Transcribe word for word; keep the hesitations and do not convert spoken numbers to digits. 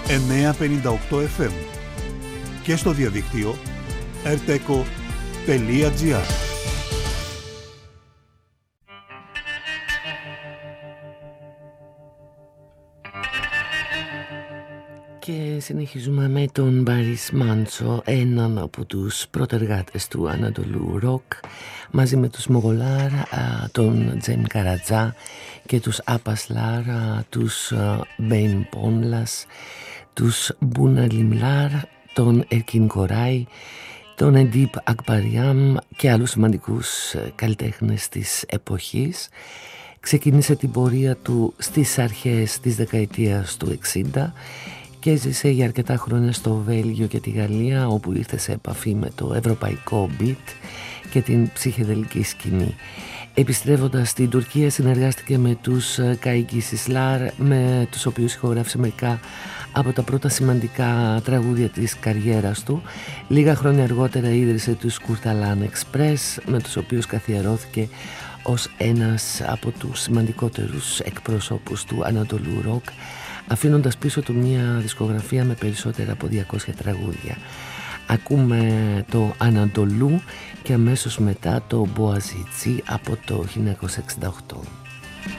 εννιακόσια πενήντα οκτώ εφ εμ και στο διαδίκτυο ερτέκο τελεία τζι άρ. Και συνεχίζουμε με τον Μπαρίς Μάντσο, έναν από τους πρωτεργάτες του Ανατολού Ροκ, μαζί με τους Μογολάρ, τον Τζέμ Καρατζά και τους Απασλάρ, τους Μπέιν Πόνλας, τους Μπούνα Λιμλάρ, τον Ερκίν Κοράι, τον Εντίπ Ακμπαριάμ και άλλους σημαντικούς καλλιτέχνες της εποχής. Ξεκίνησε την πορεία του στις αρχές της δεκαετίας του εξήντα και έζησε για αρκετά χρόνια στο Βέλγιο και τη Γαλλία, όπου ήρθε σε επαφή με το ευρωπαϊκό beat και την ψυχεδελική σκηνή. Επιστρέφοντας στην Τουρκία, συνεργάστηκε με τους Καϊκί Σισλάρ, με τους οποίους ηχογράφησε μερικά από τα πρώτα σημαντικά τραγούδια της καριέρας του. Λίγα χρόνια αργότερα ίδρυσε τους Κουρταλάν Εξπρές, με τους οποίους καθιερώθηκε ως ένας από τους σημαντικότερους εκπροσώπους του Ανατολού Ροκ, αφήνοντας πίσω του μια δισκογραφία με περισσότερα από διακόσια τραγούδια. Ακούμε το Ανατολού και αμέσως μετά το Μποαζίτσι από το χίλια εννιακόσια εξήντα οκτώ.